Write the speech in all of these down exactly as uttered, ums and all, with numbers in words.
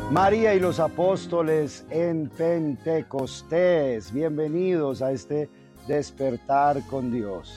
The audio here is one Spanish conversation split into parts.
María y los apóstoles en Pentecostés. Bienvenidos a este despertar con Dios.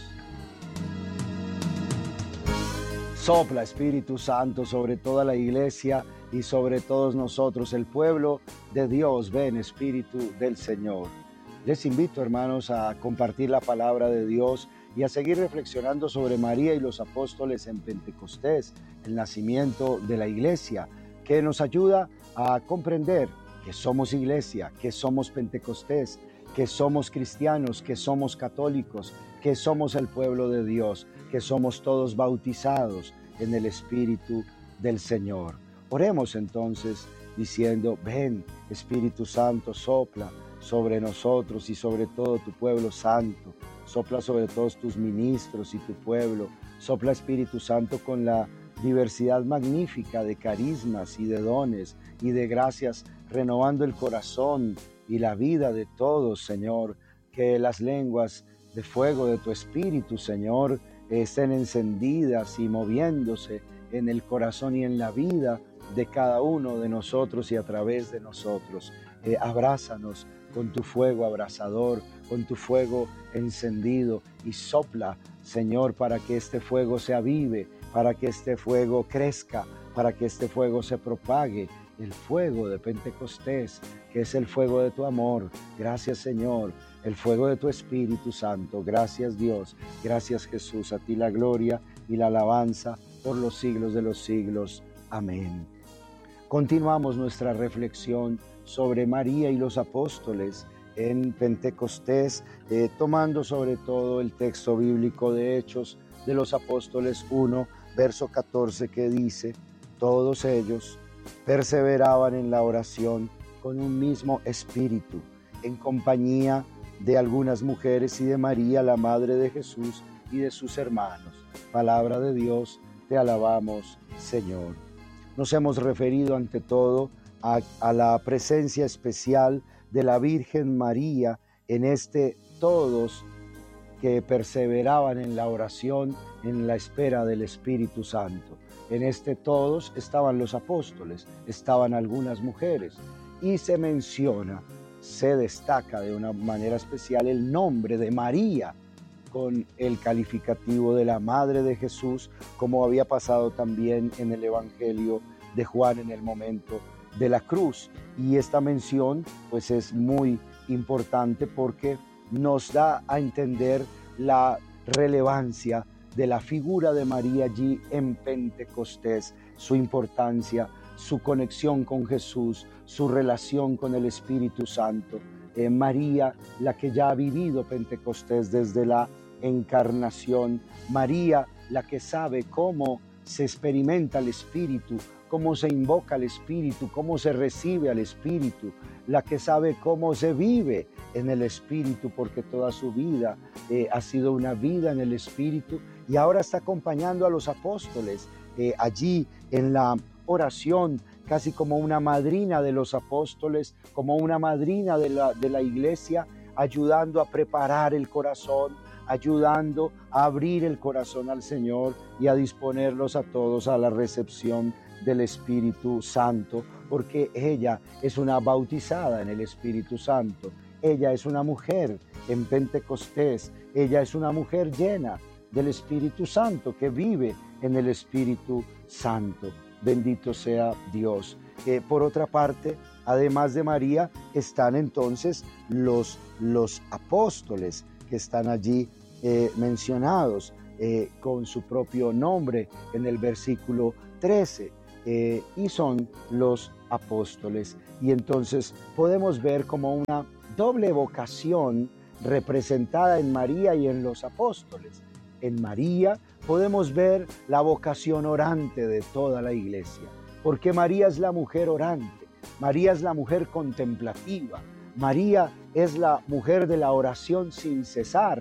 Sopla, Espíritu Santo, sobre toda la iglesia y sobre todos nosotros, el pueblo de Dios. Ven, Espíritu del Señor. Les invito, hermanos, a compartir la palabra de Dios y a seguir reflexionando sobre María y los apóstoles en Pentecostés, el nacimiento de la iglesia, que nos ayuda a comprender que somos iglesia, que somos Pentecostés, que somos cristianos, que somos católicos, que somos el pueblo de Dios, que somos todos bautizados en el Espíritu del Señor. Oremos entonces diciendo: ven, Espíritu Santo, sopla sobre nosotros y sobre todo tu pueblo santo, sopla sobre todos tus ministros y tu pueblo, sopla, Espíritu Santo, con la diversidad magnífica de carismas y de dones y de gracias, renovando el corazón y la vida de todos, Señor. Que las lenguas de fuego de tu Espíritu, Señor, estén encendidas y moviéndose en el corazón y en la vida de cada uno de nosotros y a través de nosotros. Eh, abrázanos con tu fuego abrasador, con tu fuego encendido, y sopla, Señor, para que este fuego se avive, para que este fuego crezca, para que este fuego se propague, el fuego de Pentecostés, que es el fuego de tu amor. Gracias, Señor, el fuego de tu Espíritu Santo. Gracias, Dios. Gracias, Jesús. A ti la gloria y la alabanza por los siglos de los siglos. Amén. Continuamos nuestra reflexión sobre María y los apóstoles en Pentecostés, eh, tomando sobre todo el texto bíblico de Hechos de los Apóstoles uno, verso catorce, que dice: todos ellos perseveraban en la oración con un mismo espíritu, en compañía de algunas mujeres y de María, la madre de Jesús, y de sus hermanos. Palabra de Dios, te alabamos, Señor. Nos hemos referido ante todo a, a la presencia especial de la Virgen María en este todos que perseveraban en la oración en la espera del Espíritu Santo. En este todos estaban los apóstoles, estaban algunas mujeres, y se menciona, se destaca de una manera especial el nombre de María con el calificativo de la Madre de Jesús, como había pasado también en el Evangelio de Juan en el momento de la cruz. Y esta mención pues es muy importante porque nos da a entender la relevancia de la figura de María allí en Pentecostés, su importancia, su conexión con Jesús, su relación con el Espíritu Santo. Eh, María, la que ya ha vivido Pentecostés desde la encarnación. María, la que sabe cómo se experimenta el Espíritu, cómo se invoca al Espíritu, cómo se recibe al Espíritu, la que sabe cómo se vive en el Espíritu, porque toda su vida eh, ha sido una vida en el Espíritu, y ahora está acompañando a los apóstoles eh, allí en la oración, casi como una madrina de los apóstoles, como una madrina de la, de la iglesia, ayudando a preparar el corazón, ayudando a abrir el corazón al Señor y a disponerlos a todos a la recepción del Espíritu Santo, porque ella es una bautizada en el Espíritu Santo, ella es una mujer en Pentecostés, ella es una mujer llena del Espíritu Santo, que vive en el Espíritu Santo. Bendito sea Dios. Eh, por otra parte, además de María, están entonces los, los apóstoles que están allí eh, mencionados eh, con su propio nombre en el versículo trece. Eh, y son los apóstoles. Y entonces podemos ver como una doble vocación representada en María y en los apóstoles. En María podemos ver la vocación orante de toda la iglesia, porque María es la mujer orante, María es la mujer contemplativa, María es la mujer de la oración sin cesar,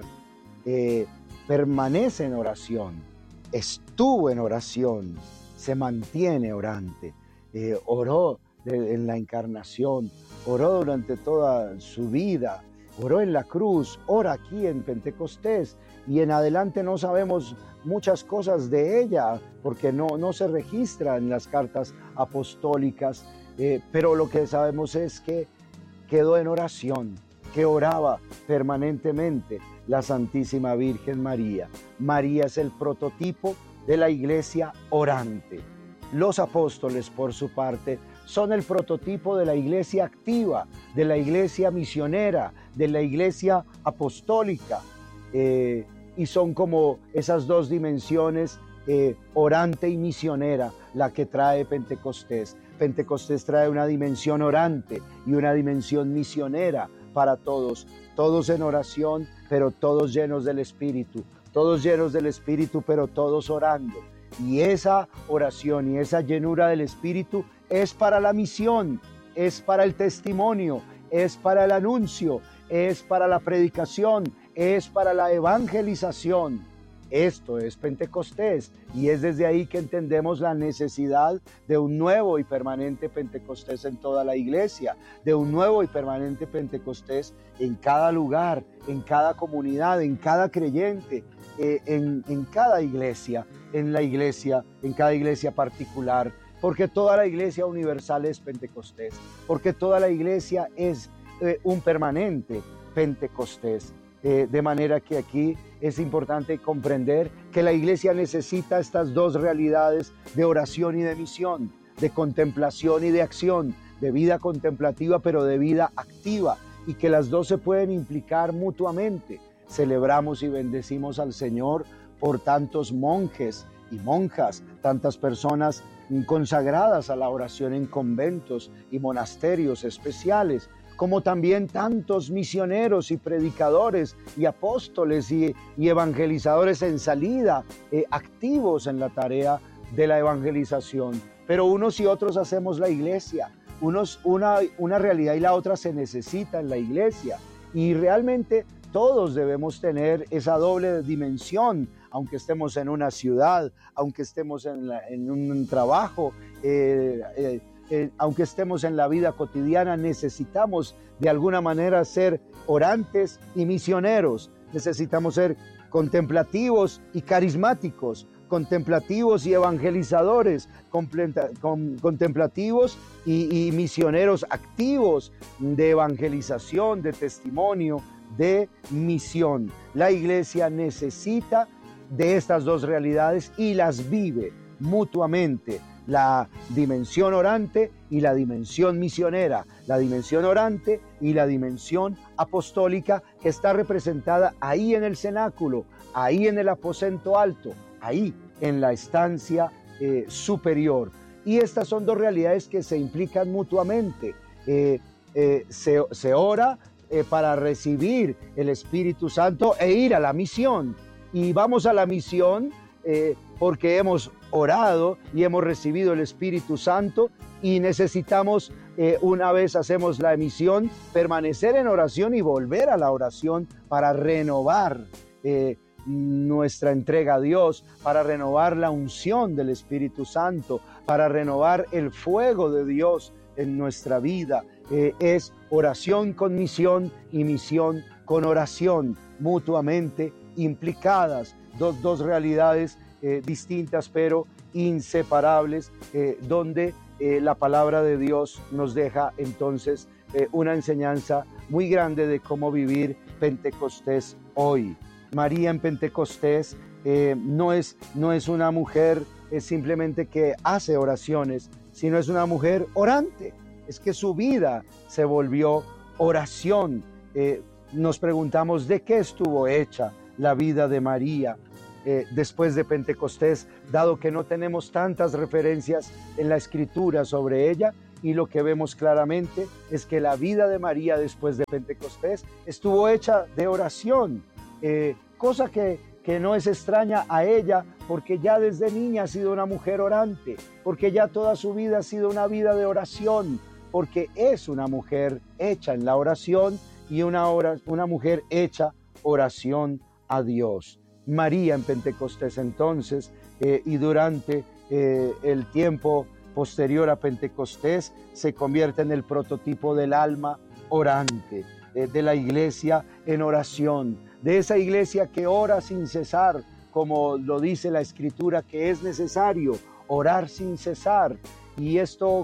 eh, permanece en oración, estuvo en oración, se mantiene orante, eh, oró de, en la encarnación, oró durante toda su vida, oró en la cruz, ora aquí en Pentecostés, y en adelante no sabemos muchas cosas de ella porque no, no se registra en las cartas apostólicas, eh, pero lo que sabemos es que quedó en oración, que oraba permanentemente la Santísima Virgen María. María es el prototipo de la iglesia orante. Los apóstoles, por su parte, son el prototipo de la iglesia activa, de la iglesia misionera, de la iglesia apostólica, eh, y son como esas dos dimensiones, eh, orante y misionera, la que trae Pentecostés. Pentecostés trae una dimensión orante y una dimensión misionera para todos, todos en oración, pero todos llenos del Espíritu, todos llenos del Espíritu, pero todos orando. Y esa oración y esa llenura del Espíritu es para la misión, es para el testimonio, es para el anuncio, es para la predicación, es para la evangelización. Esto es Pentecostés, y es desde ahí que entendemos la necesidad de un nuevo y permanente Pentecostés en toda la iglesia, de un nuevo y permanente Pentecostés en cada lugar, en cada comunidad, en cada creyente, eh, en, en cada iglesia, en la iglesia, en cada iglesia particular, porque toda la iglesia universal es Pentecostés, porque toda la iglesia es eh, un permanente Pentecostés. Eh, de manera que aquí es importante comprender que la iglesia necesita estas dos realidades de oración y de misión, de contemplación y de acción, de vida contemplativa pero de vida activa, y que las dos se pueden implicar mutuamente. Celebramos y bendecimos al Señor por tantos monjes y monjas, tantas personas consagradas a la oración en conventos y monasterios especiales, como también tantos misioneros y predicadores y apóstoles y, y evangelizadores en salida, eh, activos en la tarea de la evangelización. Pero unos y otros hacemos la iglesia, unos una, una realidad y la otra se necesita en la iglesia, y realmente todos debemos tener esa doble dimensión, aunque estemos en una ciudad, aunque estemos en, la, en un trabajo, eh, eh, Eh, aunque estemos en la vida cotidiana, necesitamos de alguna manera ser orantes y misioneros. Necesitamos ser contemplativos y carismáticos, contemplativos y evangelizadores, con, contemplativos y, y misioneros activos de evangelización, de testimonio, de misión. La iglesia necesita de estas dos realidades y las vive mutuamente. La dimensión orante y la dimensión misionera, la dimensión orante y la dimensión apostólica, que está representada ahí en el cenáculo, ahí en el aposento alto, ahí en la estancia eh, superior. Y estas son dos realidades que se implican mutuamente. Eh, eh, se, se ora eh, para recibir el Espíritu Santo e ir a la misión. Y vamos a la misión eh, porque hemos orado y hemos recibido el Espíritu Santo, y necesitamos, eh, una vez hacemos la misión, permanecer en oración y volver a la oración para renovar eh, nuestra entrega a Dios, para renovar la unción del Espíritu Santo, para renovar el fuego de Dios en nuestra vida. Eh, es oración con misión y misión con oración, mutuamente implicadas, dos, dos realidades Eh, distintas pero inseparables, eh, donde eh, la palabra de Dios nos deja entonces eh, una enseñanza muy grande de cómo vivir Pentecostés hoy. María en Pentecostés eh, no, es, no es una mujer eh, simplemente que hace oraciones, sino es una mujer orante. Es que su vida se volvió oración. Eh, nos preguntamos de qué estuvo hecha la vida de María Eh, después de Pentecostés, dado que no tenemos tantas referencias en la Escritura sobre ella, y lo que vemos claramente es que la vida de María después de Pentecostés estuvo hecha de oración, eh, cosa que, que no es extraña a ella, porque ya desde niña ha sido una mujer orante, porque ya toda su vida ha sido una vida de oración, porque es una mujer hecha en la oración y una, ora, una mujer hecha oración a Dios. María en Pentecostés entonces eh, y durante eh, el tiempo posterior a Pentecostés se convierte en el prototipo del alma orante, eh, de la iglesia en oración, de esa iglesia que ora sin cesar, como lo dice la Escritura, que es necesario orar sin cesar. Y esto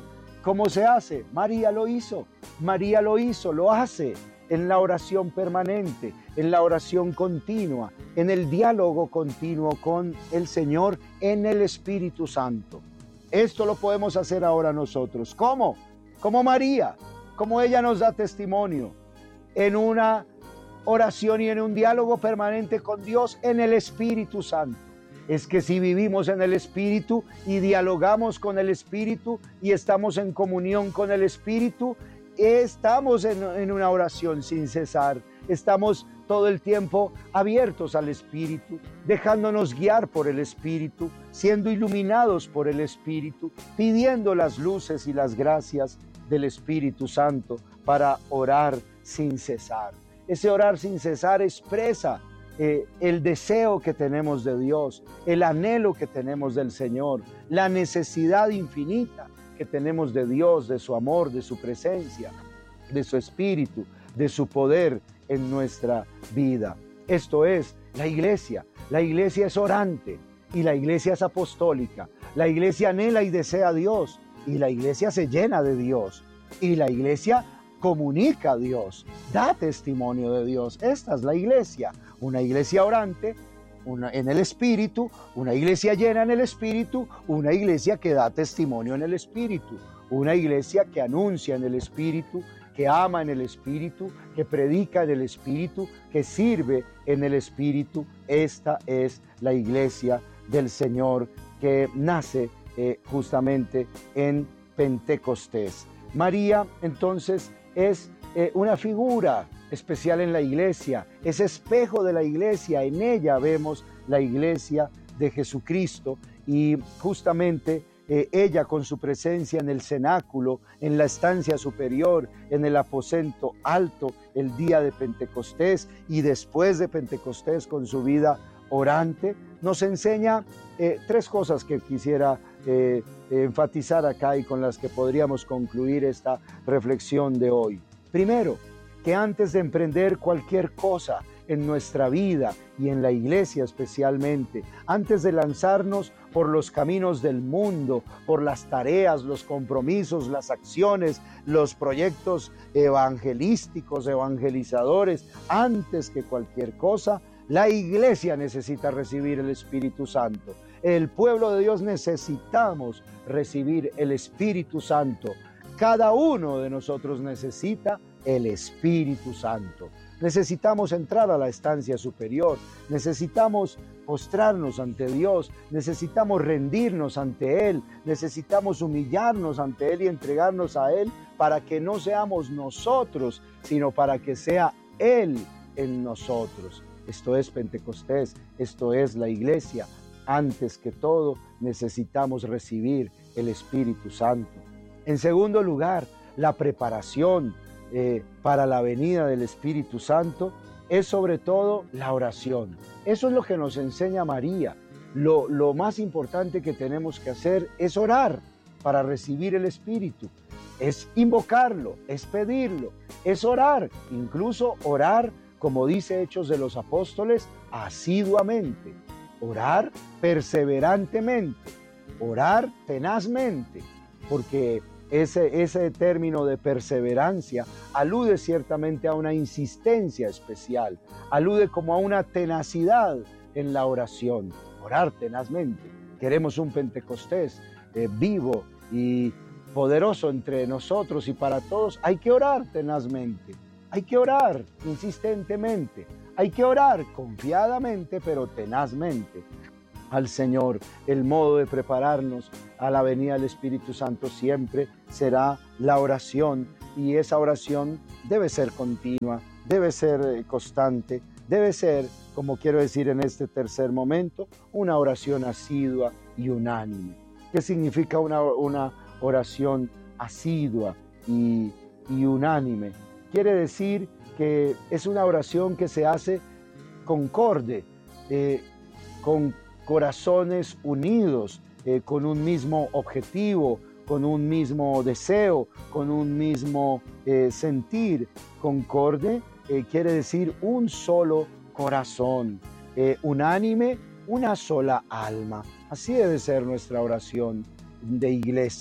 cómo se hace? María lo hizo, María lo hizo, lo hace en la oración permanente, en la oración continua, en el diálogo continuo con el Señor, en el Espíritu Santo. Esto lo podemos hacer ahora nosotros. ¿Cómo? Como María, como ella nos da testimonio, en una oración y en un diálogo permanente con Dios en el Espíritu Santo. Es que si vivimos en el Espíritu y dialogamos con el Espíritu y estamos en comunión con el Espíritu, estamos en, en una oración sin cesar. Estamos todo el tiempo abiertos al Espíritu, dejándonos guiar por el Espíritu, siendo iluminados por el Espíritu, pidiendo las luces y las gracias del Espíritu Santo para orar sin cesar. Ese orar sin cesar expresa eh, el deseo que tenemos de Dios, el anhelo que tenemos del Señor, la necesidad infinita que tenemos de Dios, de su amor, de su presencia, de su Espíritu, de su poder en nuestra vida. Esto es la iglesia. La iglesia es orante y la iglesia es apostólica. La iglesia anhela y desea a Dios y la iglesia se llena de Dios y la iglesia comunica a Dios, da testimonio de Dios. Esta es la iglesia, una iglesia orante, una en el Espíritu, una iglesia llena en el Espíritu, una iglesia que da testimonio en el Espíritu, una iglesia que anuncia en el Espíritu, que ama en el Espíritu, que predica en el Espíritu, que sirve en el Espíritu. Esta es la iglesia del Señor que nace eh, justamente en Pentecostés. María, entonces, es eh, una figura especial en la iglesia, es espejo de la iglesia. En ella vemos la iglesia de Jesucristo y justamente eh, ella con su presencia en el cenáculo, en la estancia superior, en el aposento alto el día de Pentecostés y después de Pentecostés con su vida orante, nos enseña eh, tres cosas que quisiera eh, enfatizar acá y con las que podríamos concluir esta reflexión de hoy. Primero, que antes de emprender cualquier cosa en nuestra vida y en la iglesia especialmente, antes de lanzarnos por los caminos del mundo, por las tareas, los compromisos, las acciones, los proyectos evangelísticos, evangelizadores, antes que cualquier cosa, la iglesia necesita recibir el Espíritu Santo. El pueblo de Dios necesitamos recibir el Espíritu Santo. Cada uno de nosotros necesita el Espíritu Santo. Necesitamos entrar a la estancia superior, necesitamos postrarnos ante Dios, necesitamos rendirnos ante Él, necesitamos humillarnos ante Él y entregarnos a Él para que no seamos nosotros, sino para que sea Él en nosotros. Esto es Pentecostés, esto es la iglesia. Antes que todo, necesitamos recibir el Espíritu Santo. En segundo lugar, la preparación eh, para la venida del Espíritu Santo es sobre todo la oración. Eso es lo que nos enseña María. Lo, lo más importante que tenemos que hacer es orar para recibir el Espíritu. Es invocarlo, es pedirlo, es orar, incluso orar, como dice Hechos de los Apóstoles, asiduamente. Orar perseverantemente, orar tenazmente, porque ese, ese término de perseverancia alude ciertamente a una insistencia especial, alude como a una tenacidad en la oración. Orar tenazmente. Queremos un Pentecostés eh, vivo y poderoso entre nosotros y para todos. Hay que orar tenazmente, hay que orar insistentemente. Hay que orar confiadamente, pero tenazmente al Señor. El modo de prepararnos a la venida del Espíritu Santo siempre será la oración, y esa oración debe ser continua, debe ser constante, debe ser, como quiero decir en este tercer momento, una oración asidua y unánime. ¿Qué significa una, una oración asidua y, y unánime? Quiere decir que es una oración que se hace concorde, eh, con corazones unidos, eh, con un mismo objetivo, con un mismo deseo, con un mismo eh, sentir. Concorde eh, quiere decir un solo corazón, eh, unánime, una sola alma. Así debe ser nuestra oración de iglesia,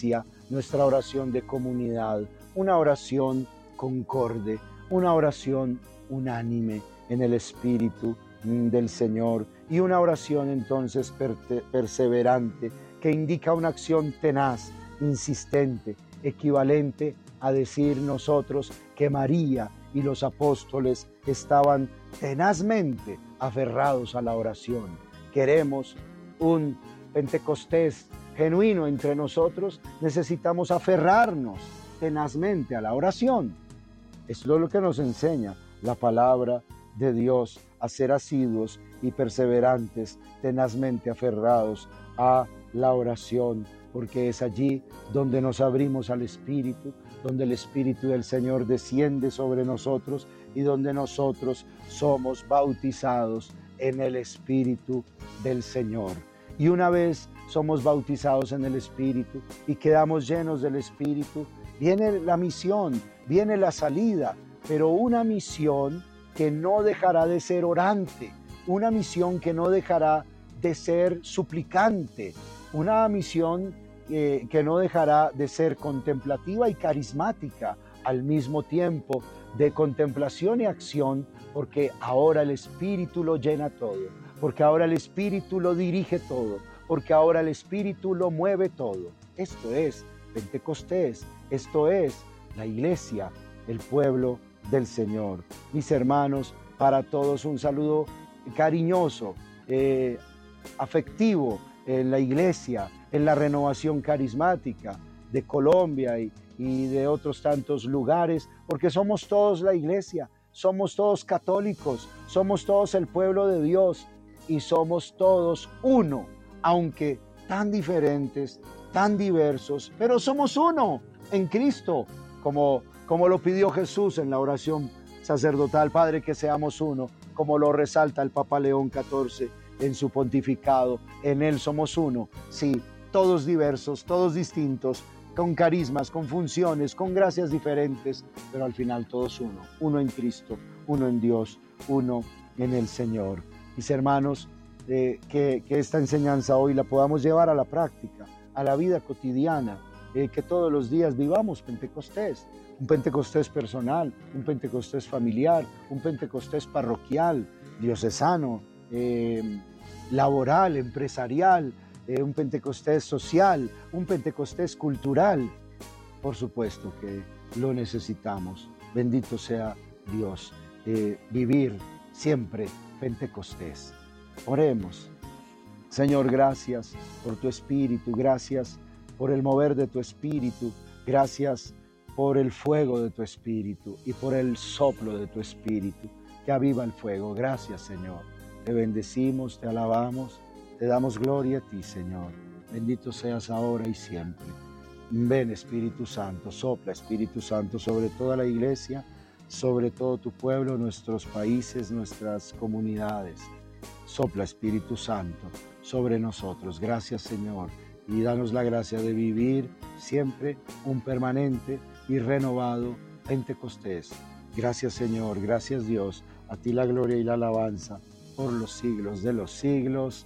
nuestra oración de comunidad, una oración concorde, una oración unánime en el Espíritu del Señor y una oración entonces perseverante que indica una acción tenaz, insistente, equivalente a decir nosotros que María y los apóstoles estaban tenazmente aferrados a la oración. Queremos un Pentecostés genuino entre nosotros, necesitamos aferrarnos tenazmente a la oración. Esto es lo que nos enseña la palabra de Dios, a ser asiduos y perseverantes, tenazmente aferrados a la oración, porque es allí donde nos abrimos al Espíritu, donde el Espíritu del Señor desciende sobre nosotros y donde nosotros somos bautizados en el Espíritu del Señor. Y una vez somos bautizados en el Espíritu y quedamos llenos del Espíritu, viene la misión, viene la salida, pero una misión que no dejará de ser orante, una misión que no dejará de ser suplicante, una misión eh, que no dejará de ser contemplativa y carismática al mismo tiempo, de contemplación y acción, porque ahora el Espíritu lo llena todo, porque ahora el Espíritu lo dirige todo, porque ahora el Espíritu lo mueve todo. Esto es Pentecostés, esto es la iglesia, el pueblo del Señor. Mis hermanos, para todos un saludo cariñoso, eh, afectivo en la iglesia, en la renovación carismática de Colombia y, y de otros tantos lugares, porque somos todos la iglesia, somos todos católicos, somos todos el pueblo de Dios y somos todos uno, aunque tan diferentes, tan diversos, pero somos uno en Cristo, como como lo pidió Jesús en la oración sacerdotal, Padre, que seamos uno, como lo resalta el Papa León catorce en su pontificado. En Él somos uno, sí, todos diversos, todos distintos, con carismas, con funciones, con gracias diferentes, pero al final todos uno, uno en Cristo, uno en Dios, uno en el Señor. Mis hermanos, eh, que, que esta enseñanza hoy la podamos llevar a la práctica, a la vida cotidiana, eh, que todos los días vivamos Pentecostés, un Pentecostés personal, un Pentecostés familiar, un Pentecostés parroquial, diocesano, eh, laboral, empresarial, eh, un Pentecostés social, un Pentecostés cultural. Por supuesto que lo necesitamos. Bendito sea Dios. Eh, vivir siempre Pentecostés. Oremos. Señor, gracias por tu Espíritu, gracias por el mover de tu Espíritu, gracias por el fuego de tu Espíritu y por el soplo de tu Espíritu que aviva el fuego. Gracias, Señor. Te bendecimos, te alabamos, te damos gloria a ti, Señor. Bendito seas ahora y siempre. Ven, Espíritu Santo, sopla, Espíritu Santo, sobre toda la iglesia, sobre todo tu pueblo, nuestros países, nuestras comunidades. Sopla, Espíritu Santo, sobre nosotros. Gracias, Señor. Y danos la gracia de vivir siempre un permanente y renovado Pentecostés. Gracias, Señor, gracias, Dios, a ti la gloria y la alabanza por los siglos de los siglos.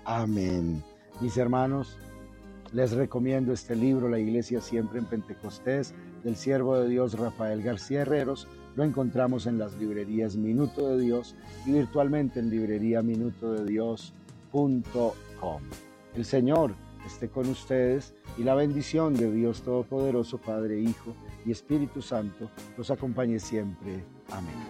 Amén. Mis hermanos, les recomiendo este libro, La Iglesia Siempre en Pentecostés, del siervo de Dios Rafael García Herreros. Lo encontramos en las librerías Minuto de Dios y virtualmente en librería minuto de dios punto com. El Señor esté con ustedes y la bendición de Dios Todopoderoso, Padre, Hijo y Espíritu Santo los acompañe siempre. Amén.